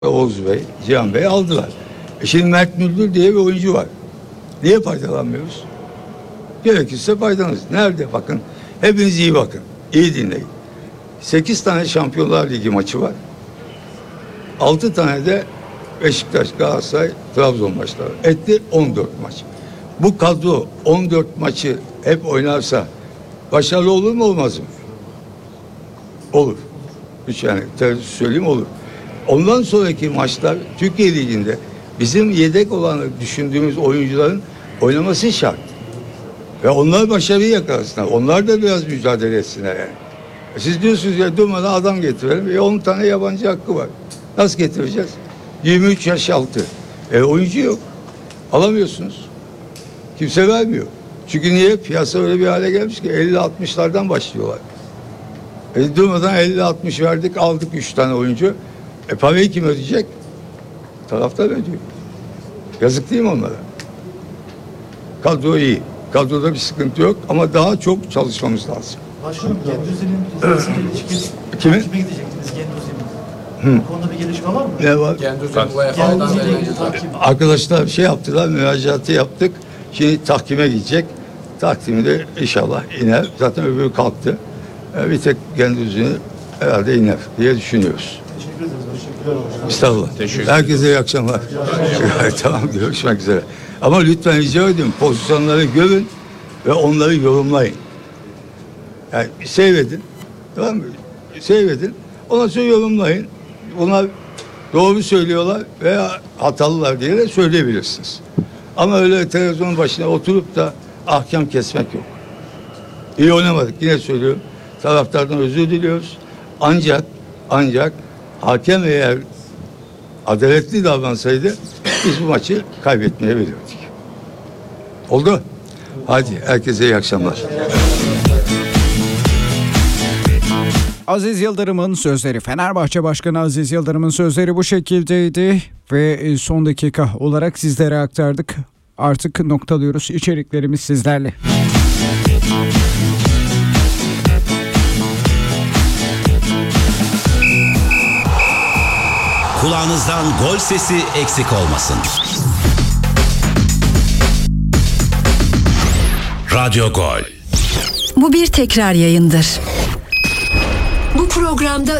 Oğuz Bey, Cihan Bey aldılar. Şimdi Mert Müldür diye bir oyuncu var. Niye faydalanmıyoruz? Gerekirse faydalanırız. Nerede? Bakın. Hepiniz iyi bakın. İyi dinleyin. 8 tane Şampiyonlar Ligi maçı var. 6 tane de Beşiktaş, Galatasaray, Trabzon maçları. Etti 14 maç. Bu kadro 14 maçı hep oynarsa başarılı olur mu olmaz mı? Olur. Hiç yani söyleyeyim olur. Ondan sonraki maçlar Türkiye Ligi'nde bizim yedek olanı düşündüğümüz oyuncuların oynaması şart. Ve onlar başarıyı yakalasınlar. Onlar da biraz mücadele etsinler yani. Siz diyorsunuz ya durmadan adam getirelim. 10 tane yabancı hakkı var. Nasıl getireceğiz? 23 yaş altı. Oyuncu yok. Alamıyorsunuz. Kimse vermiyor. Çünkü niye? Piyasa öyle bir hale gelmiş ki 50-60'lardan başlıyorlar. Durmadan 50-60 verdik, aldık 3 tane oyuncu. Parayı kim ödeyecek? Taraftar ödüyor. Yazık değil mi onlara? Kadro iyi. Kadroda bir sıkıntı yok ama daha çok çalışmamız lazım. Başkanım, Gendüzi'nin ilişkisi Kimin? kime gidecektiniz Gendüzi'nin? Bu konuda bir gelişme var mı? Ne var? Gendüzi'yle ilgili takip. Arkadaşlar şey yaptılar, müracaatı yaptık. Şimdi tahkime gidecek. Tahkimde inşallah iner. Zaten öbürü kalktı. Bir tek Gendüzi'ni herhalde iner diye düşünüyoruz. Teşekkür ederiz. Teşekkürler başkanım. Estağfurullah. Herkese iyi akşamlar. Tamam, görüşmek üzere. Ama lütfen rica ediyorum, pozisyonları görün ve onları yorumlayın. Yani seyredin. Tamam mı? Seyredin. Ondan sonra yorumlayın. Onlar doğru söylüyorlar veya hatalılar diye de söyleyebilirsiniz. Ama öyle televizyonun başına oturup da ahkam kesmek yok. İyi oynamadık. Yine söylüyorum. Taraftardan özür diliyoruz. Ancak hakem eğer adaletli davransaydı biz bu maçı kaybetmeyebilirdik. Oldu. Hadi herkese iyi akşamlar. Aziz Yıldırım'ın sözleri, Fenerbahçe Başkanı Aziz Yıldırım'ın sözleri bu şekildeydi ve son dakika olarak sizlere aktardık. Artık noktalıyoruz. İçeriklerimiz sizlerle. Kulağınızdan gol sesi eksik olmasın. Radyo Gol. Bu bir tekrar yayındır. Bu programda